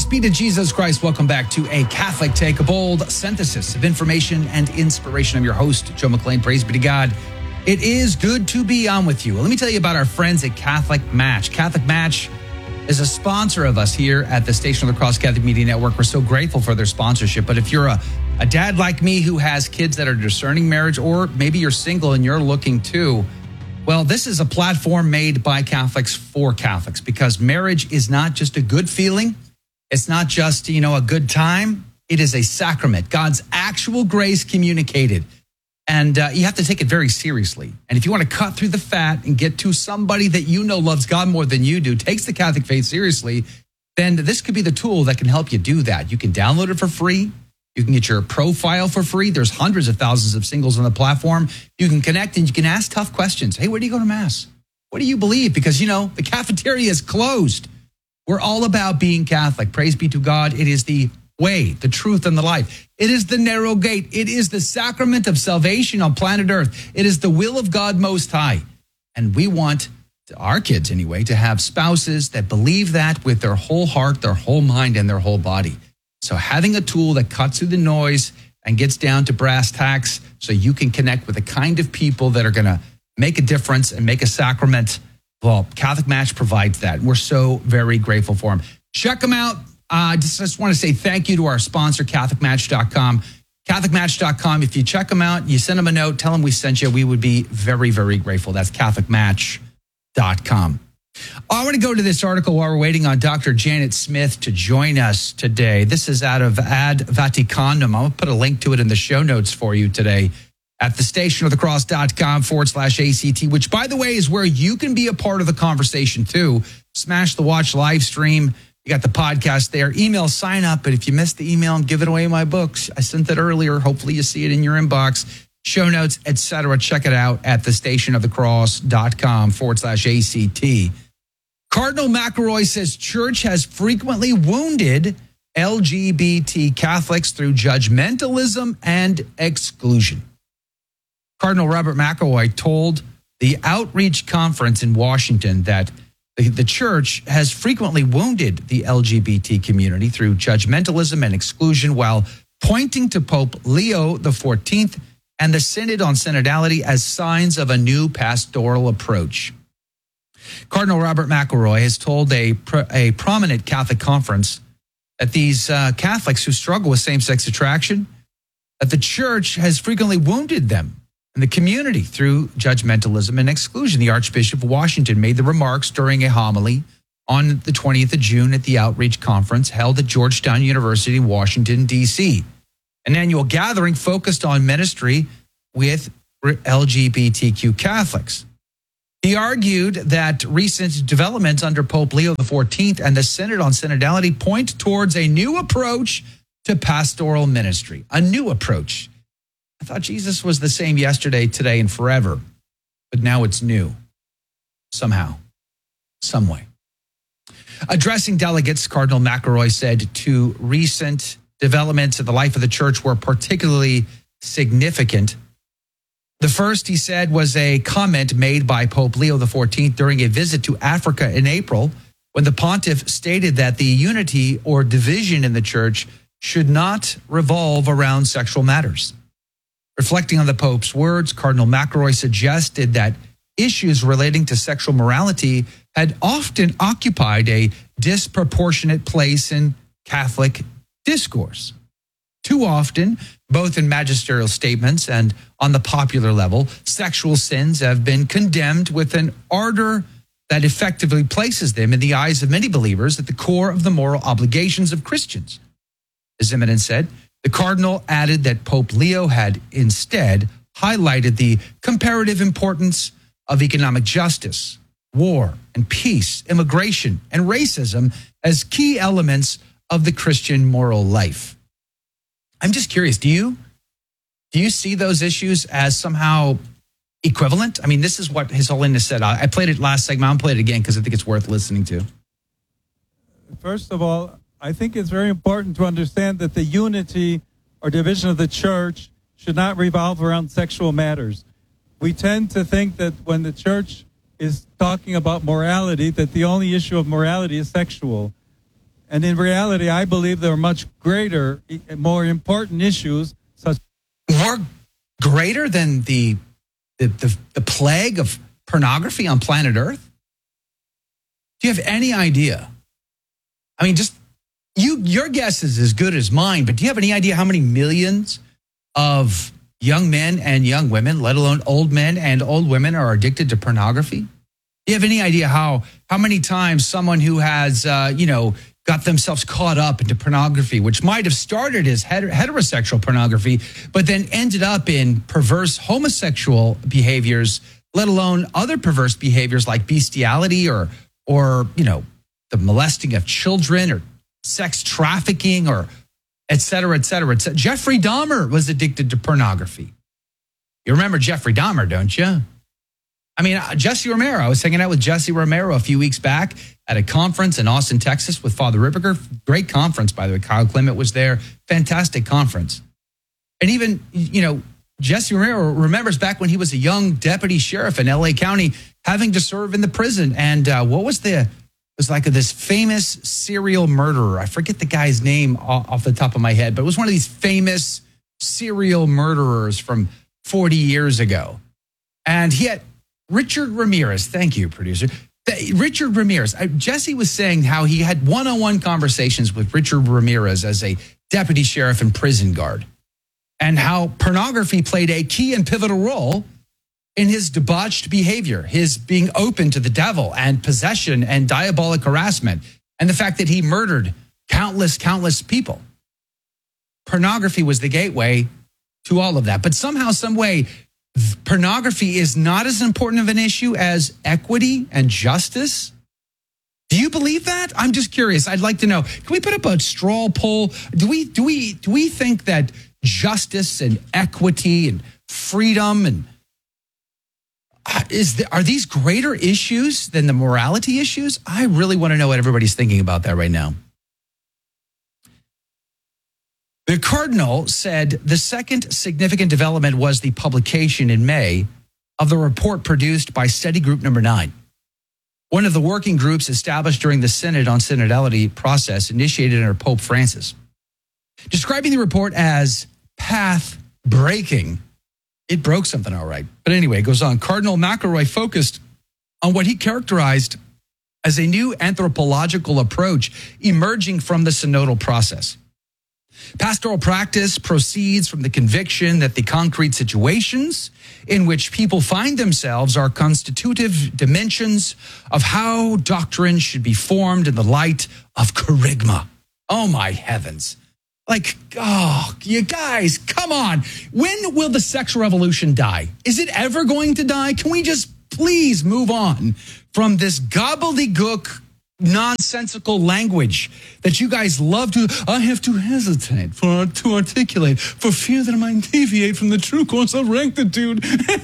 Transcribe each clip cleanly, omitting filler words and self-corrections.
be to Jesus Christ. Welcome back to A Catholic Take, a bold synthesis of information and inspiration. I'm your host, Joe McClain. Praise be to God. It is good to be on with you. Let me tell you about our friends at Catholic Match. Catholic Match is a sponsor of us here at the Station of the Cross Catholic Media Network. We're so grateful for their sponsorship. But if you're a dad like me who has kids that are discerning marriage, or maybe you're single and you're looking too, well, this is a platform made by Catholics for Catholics, because marriage is not just a good feeling. It's not just, a good time. It is a sacrament, God's actual grace communicated. And you have to take it very seriously. And if you want to cut through the fat and get to somebody that you know loves God more than you do, takes the Catholic faith seriously, then this could be the tool that can help you do that. You can download it for free. You can get your profile for free. There's hundreds of thousands of singles on the platform. You can connect and you can ask tough questions. Hey, where do you go to Mass? What do you believe? Because, the cafeteria is closed. We're all about being Catholic. Praise be to God. It is the way, the truth, and the life. It is the narrow gate. It is the sacrament of salvation on planet Earth. It is the will of God Most High. And we want, our kids anyway, to have spouses that believe that with their whole heart, their whole mind, and their whole body. So having a tool that cuts through the noise and gets down to brass tacks so you can connect with the kind of people that are going to make a difference and make a sacrament. Well, Catholic Match provides that. We're so very grateful for them. Check them out. Just want to say thank you to our sponsor, CatholicMatch.com. CatholicMatch.com. If you check them out, you send them a note, tell them we sent you, we would be very, very grateful. That's CatholicMatch.com. I want to go to this article while we're waiting on Dr. Janet Smith to join us today. This is out of Ad Vaticanum. I'm going to put a link to it in the show notes for you today at thestationofthecross.com/ACT, which, by the way, is where you can be a part of the conversation too. Smash the watch live stream. You got the podcast there. Email sign up. But if you missed the email, I'm giving away my books. I sent that earlier. Hopefully you see it in your inbox. Show notes, etc. Check it out at thestationofthecross.com/ACT. Cardinal McElroy says church has frequently wounded LGBT Catholics through judgmentalism and exclusion. Cardinal Robert McElroy told the Outreach Conference in Washington that the church has frequently wounded the LGBT community through judgmentalism and exclusion, while pointing to Pope Leo XIV and the Synod on Synodality as signs of a new pastoral approach. Cardinal Robert McElroy has told a prominent Catholic conference that these Catholics who struggle with same-sex attraction, that the church has frequently wounded them and the community through judgmentalism and exclusion. The Archbishop of Washington made the remarks during a homily on the 20th of June at the Outreach Conference held at Georgetown University in Washington, D.C., an annual gathering focused on ministry with LGBTQ Catholics. He argued that recent developments under Pope Leo XIV and the Synod on Synodality point towards a new approach to pastoral ministry, a new approach. I thought Jesus was the same yesterday, today, and forever, but now it's new, somehow, some way. Addressing delegates, Cardinal McElroy said two recent developments in the life of the church were particularly significant. The first, he said, was a comment made by Pope Leo XIV during a visit to Africa in April, when the pontiff stated that the unity or division in the church should not revolve around sexual matters. Reflecting on the Pope's words, Cardinal McElroy suggested that issues relating to sexual morality had often occupied a disproportionate place in Catholic discourse. Too often, both in magisterial statements and on the popular level, sexual sins have been condemned with an ardor that effectively places them in the eyes of many believers at the core of the moral obligations of Christians. As Eminence said, the cardinal added that Pope Leo had instead highlighted the comparative importance of economic justice, war and peace, immigration and racism as key elements of the Christian moral life. I'm just curious, do you see those issues as somehow equivalent? I mean, this is what His Holiness said. I played it last segment. I'll play it again because I think it's worth listening to. First of all, I think it's very important to understand that the unity or division of the church should not revolve around sexual matters. We tend to think that when the church is talking about morality, that the only issue of morality is sexual. And in reality, I believe there are much greater, more important issues, such More greater than the plague of pornography on planet Earth? Do you have any idea? I mean, just your guess is as good as mine, but do you have any idea how many millions of young men and young women, let alone old men and old women, are addicted to pornography? Do you have any idea how many times someone who has, got themselves caught up into pornography, which might have started as heterosexual pornography, but then ended up in perverse homosexual behaviors, let alone other perverse behaviors like bestiality or the molesting of children or sex trafficking or et cetera, et cetera, et cetera. Jeffrey Dahmer was addicted to pornography. You remember Jeffrey Dahmer, don't you? I mean, Jesse Romero. I was hanging out with Jesse Romero a few weeks back at a conference in Austin, Texas with Father Ripperger. Great conference, by the way. Kyle Clement was there. Fantastic conference. And even, Jesse Romero remembers back when he was a young deputy sheriff in LA County having to serve in the prison. And it was like this famous serial murderer. I forget the guy's name off the top of my head, but it was one of these famous serial murderers from 40 years ago. And he had Richard Ramirez. Thank you, producer. Richard Ramirez. Jesse was saying how he had one-on-one conversations with Richard Ramirez as a deputy sheriff and prison guard, and how pornography played a key and pivotal role in his debauched behavior, his being open to the devil and possession and diabolic harassment, and the fact that he murdered countless people. Pornography was the gateway to all of that. But somehow, some way, pornography is not as important of an issue as equity and justice. Do you believe that? I'm just curious. I'd like to know. Can we put up a straw poll? Do we think that justice and equity and freedom and are these greater issues than the morality issues? I really want to know what everybody's thinking about that right now. The Cardinal said the second significant development was the publication in May of the report produced by Study Group Number 9, one of the working groups established during the Synod on Synodality process initiated under Pope Francis. Describing the report as path-breaking, it broke something all right. But anyway, it goes on. Cardinal McElroy focused on what he characterized as a new anthropological approach emerging from the synodal process. Pastoral practice proceeds from the conviction that the concrete situations in which people find themselves are constitutive dimensions of how doctrine should be formed in the light of kerygma. Oh, my heavens. You guys, come on. When will the sexual revolution die? Is it ever going to die? Can we just please move on from this gobbledygook, nonsensical language that you guys love to? I have to hesitate to articulate for fear that I might deviate from the true course of rectitude.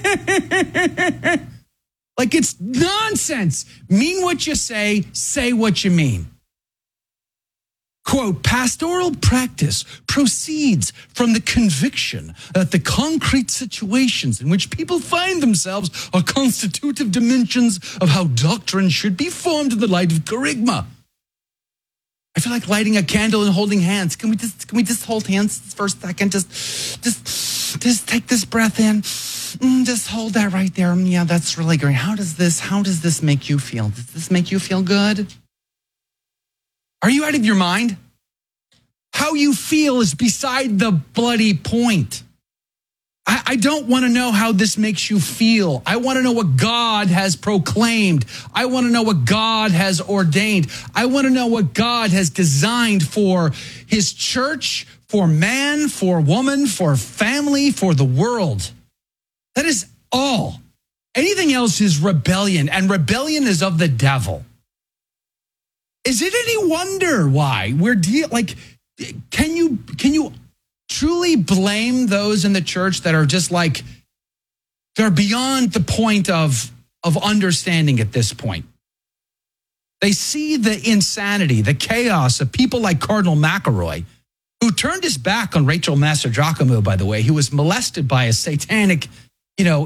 It's nonsense. Mean what you say what you mean. Quote, pastoral practice proceeds from the conviction that the concrete situations in which people find themselves are constitutive dimensions of how doctrine should be formed in the light of kerygma. I feel like lighting a candle and holding hands. Can we just hold hands for a second? Just take this breath in. Just hold that right there. Yeah, that's really great. How does this make you feel? Does this make you feel good? Are you out of your mind? How you feel is beside the bloody point. I don't want to know how this makes you feel. I want to know what God has proclaimed. I want to know what God has ordained. I want to know what God has designed for his church, for man, for woman, for family, for the world. That is all. Anything else is rebellion, and rebellion is of the devil. Is it any wonder why we're can you truly blame those in the church that are just they're beyond the point of understanding at this point? They see the insanity, the chaos of people like Cardinal McElroy, who turned his back on Rachel Mastrogiacomo, by the way, who was molested by a satanic,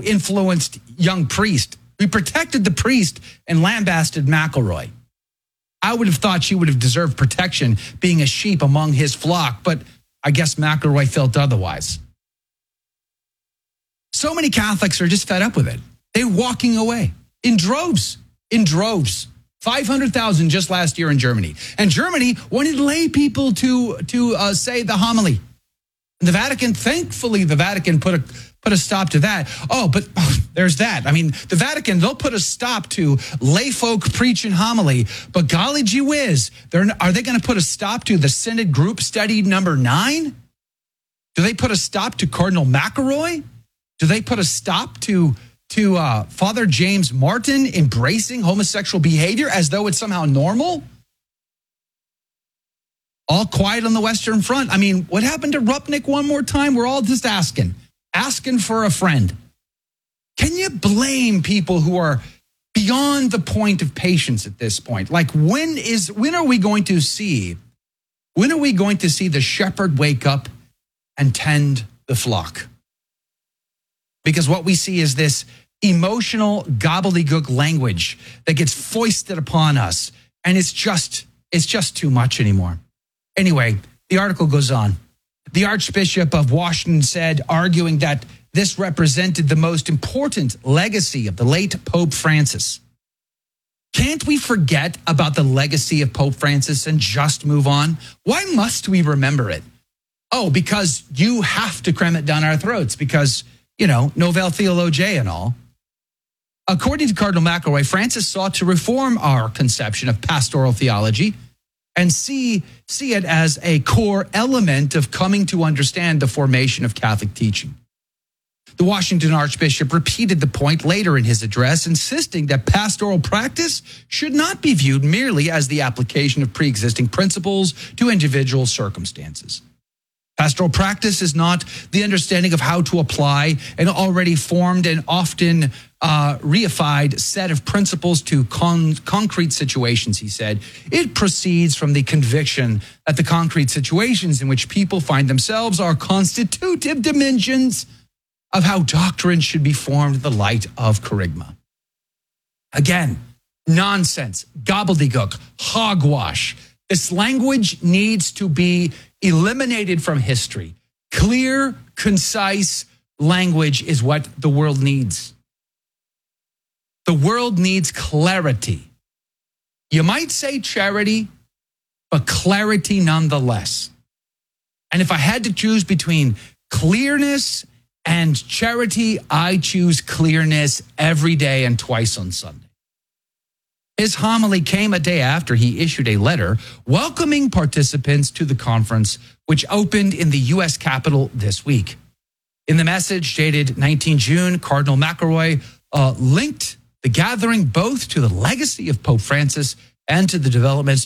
influenced young priest. We protected the priest and lambasted McElroy. I would have thought she would have deserved protection being a sheep among his flock, but I guess McElroy felt otherwise. So many Catholics are just fed up with it. They're walking away in droves, 500,000 just last year in Germany. And Germany wanted lay people to say the homily. And the Vatican, thankfully, put a stop to that. There's that. I mean, the Vatican, they'll put a stop to lay folk preaching homily, but golly gee whiz, are they going to put a stop to the Synod Group Study number 9? Do they put a stop to Cardinal McElroy? Do they put a stop to Father James Martin embracing homosexual behavior as though it's somehow normal? All quiet on the Western Front. I mean, what happened to Rupnik one more time? We're all just asking for a friend. Can you blame people who are beyond the point of patience at this point? Like, when are we going to see the shepherd wake up and tend the flock? Because what we see is this emotional gobbledygook language that gets foisted upon us, and it's just too much anymore. Anyway, the article goes on. The Archbishop of Washington said, arguing that this represented the most important legacy of the late Pope Francis. Can't we forget about the legacy of Pope Francis and just move on? Why must we remember it? Oh, because you have to cram it down our throats because, Novel Theologiae and all. According to Cardinal McElroy, Francis sought to reform our conception of pastoral theology and see it as a core element of coming to understand the formation of Catholic teaching. The Washington Archbishop repeated the point later in his address, insisting that pastoral practice should not be viewed merely as the application of pre-existing principles to individual circumstances. Pastoral practice is not the understanding of how to apply an already formed and often reified set of principles to concrete situations, he said. It proceeds from the conviction that the concrete situations in which people find themselves are constitutive dimensions of how doctrine should be formed in the light of kerygma. Again, nonsense, gobbledygook, hogwash. This language needs to be eliminated from history. Clear, concise language is what the world needs. The world needs clarity. You might say charity, but clarity nonetheless. And if I had to choose between clearness and charity, I choose clearness every day and twice on Sunday. His homily came a day after he issued a letter welcoming participants to the conference, which opened in the U.S. Capitol this week. In the message dated 19 June, Cardinal McElroy linked the gathering both to the legacy of Pope Francis and to the developments